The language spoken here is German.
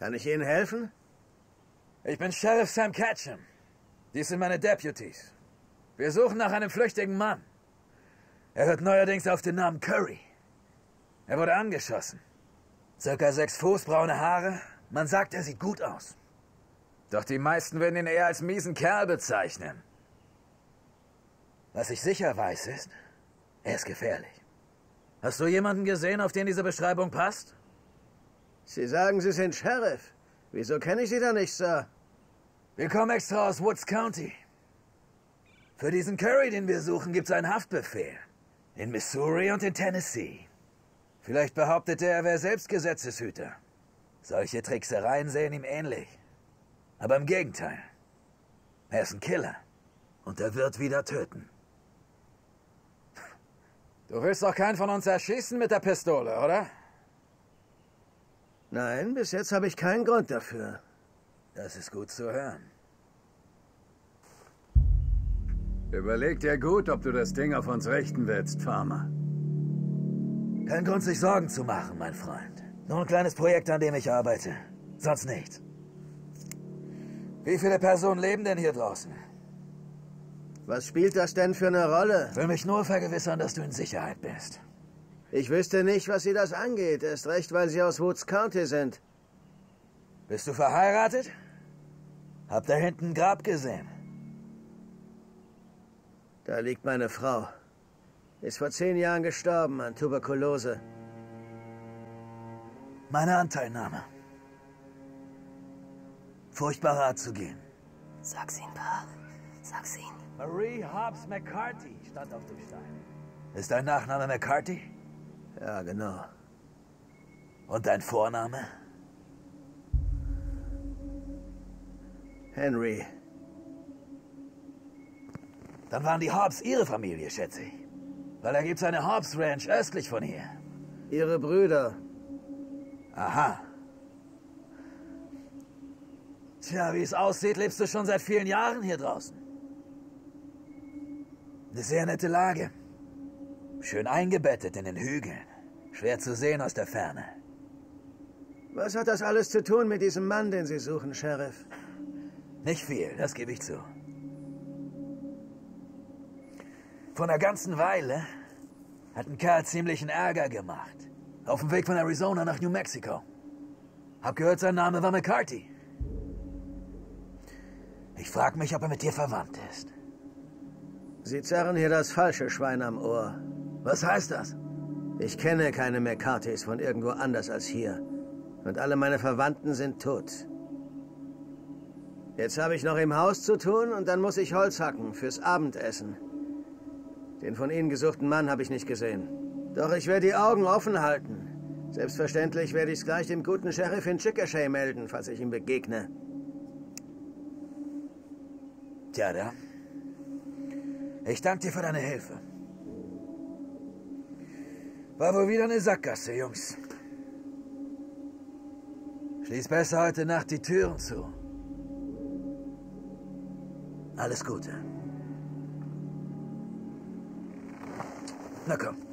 Kann ich Ihnen helfen? Ich bin Sheriff Sam Ketchum. Dies sind meine Deputies. Wir suchen nach einem flüchtigen Mann. Er hört neuerdings auf den Namen Curry. Er wurde angeschossen. Circa 6 Fuß, braune Haare. Man sagt, er sieht gut aus. Doch die meisten würden ihn eher als miesen Kerl bezeichnen. Was ich sicher weiß ist, er ist gefährlich. Hast du jemanden gesehen, auf den diese Beschreibung passt? Sie sagen, Sie sind Sheriff. Wieso kenne ich Sie da nicht, Sir? Wir kommen extra aus Woods County. Für diesen Curry, den wir suchen, gibt's einen Haftbefehl. In Missouri und in Tennessee. Vielleicht behauptet er wäre selbst Gesetzeshüter. Solche Tricksereien sehen ihm ähnlich. Aber im Gegenteil. Er ist ein Killer. Und er wird wieder töten. Du willst doch keinen von uns erschießen mit der Pistole, oder? Nein, bis jetzt habe ich keinen Grund dafür. Das ist gut zu hören. Überleg dir gut, ob du das Ding auf uns richten willst, Farmer. Kein Grund, sich Sorgen zu machen, mein Freund. Nur ein kleines Projekt, an dem ich arbeite. Sonst nichts. Wie viele Personen leben denn hier draußen? Was spielt das denn für eine Rolle? Will mich nur vergewissern, dass du in Sicherheit bist. Ich wüsste nicht, was Sie das angeht. Erst recht, weil Sie aus Woods County sind. Bist du verheiratet? Hab da hinten ein Grab gesehen. Da liegt meine Frau. Ist vor 10 Jahren gestorben an Tuberkulose. Meine Anteilnahme. Furchtbar Art zu gehen. Sag's ihm, Pa. Sag's ihm. Marie Hobbs McCarthy stand auf dem Stein. Ist dein Nachname McCarthy? Ja, genau. Und dein Vorname? Henry. Dann waren die Hobbs ihre Familie, schätze ich. Weil da gibt's eine Hobbs Ranch östlich von hier. Ihre Brüder. Aha. Tja, wie es aussieht, lebst du schon seit vielen Jahren hier draußen. Eine sehr nette Lage. Schön eingebettet in den Hügeln. Schwer zu sehen aus der Ferne. Was hat das alles zu tun mit diesem Mann, den Sie suchen, Sheriff? Nicht viel, das gebe ich zu. Vor einer ganzen Weile hat ein Kerl ziemlichen Ärger gemacht. Auf dem Weg von Arizona nach New Mexico. Hab gehört, sein Name war McCarthy. Ich frag mich, ob er mit dir verwandt ist. Sie zerren hier das falsche Schwein am Ohr. Was heißt das? Ich kenne keine McCarthys von irgendwo anders als hier. Und alle meine Verwandten sind tot. Jetzt habe ich noch im Haus zu tun und dann muss ich Holz hacken fürs Abendessen. Den von Ihnen gesuchten Mann habe ich nicht gesehen. Doch ich werde die Augen offen halten. Selbstverständlich werde ich es gleich dem guten Sheriff in Chickasha melden, falls ich ihm begegne. Tja, da. Ich danke dir für deine Hilfe. War wohl wieder eine Sackgasse, Jungs. Schließ besser heute Nacht die Türen zu. Alles Gute. Na komm.